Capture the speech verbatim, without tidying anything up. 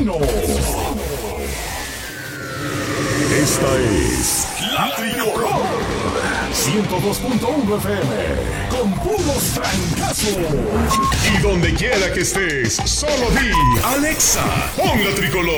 Asesino. Esta es La Tricolor ciento dos punto uno F M con puros francazos. Y donde quiera que estés, solo di Alexa, pon La Tricolor.